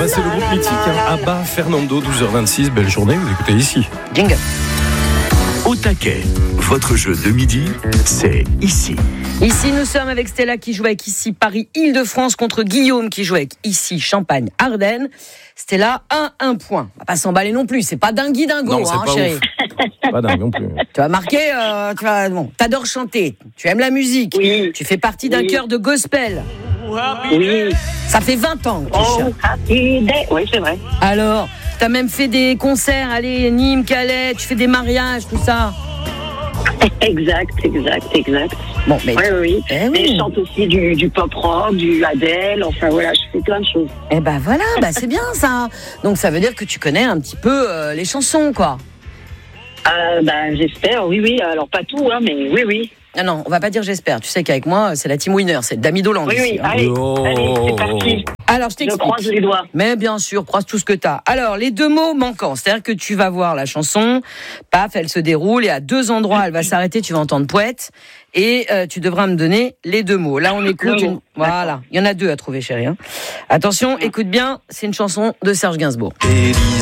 c'est le groupe mythique. Abba, Fernando, 12h26. Belle journée, vous écoutez ici. Jingle. Au taquet, votre jeu de midi, c'est ici. Ici, nous sommes avec Stella qui joue avec ici Paris-Île-de-France contre Guillaume qui joue avec ici Champagne-Ardennes. Stella, 1 point. On va pas s'emballer non plus, c'est pas dingue dingo, Non, c'est pas chérie. ouf. Pas dingue non plus. Tu vas marquer, t'adores chanter, tu aimes la musique, Oui. tu fais partie d'un chœur de gospel. Oui. Ça fait 20 ans que tu chantes. Happy day. Oui, c'est vrai. Alors, t'as même fait des concerts, allez, Nîmes, Calais, tu fais des mariages, tout ça. Exact. Bon, mais Oui. Eh oui. Et je chante aussi du pop rock, du Adele, enfin voilà, je fais plein de choses. Eh ben voilà, c'est bien ça. Donc ça veut dire que tu connais un petit peu les chansons, quoi. J'espère, oui. Alors pas tout, mais oui. Non, on va pas dire j'espère. Tu sais qu'avec moi, c'est la team winner, c'est Dami Dolan. Oui, ici, hein. allez, c'est parti. Alors, je Je t'explique. croise les doigts. Mais bien sûr, croise tout ce que t'as. Alors, les 2 mots manquants, c'est-à-dire que tu vas voir la chanson, paf, elle se déroule, et à 2 endroits, elle va s'arrêter, tu vas entendre poète, et tu devras me donner les 2 mots. Là, on écoute une... Voilà, il y en a 2 à trouver, chérie. Attention, écoute bien, c'est une chanson de Serge Gainsbourg.